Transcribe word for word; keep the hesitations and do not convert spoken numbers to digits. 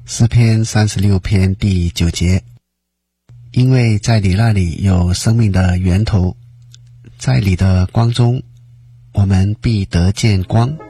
诗篇三十六篇第九节，因为在你那里有生命的源头，在你的光中，我们必得见光。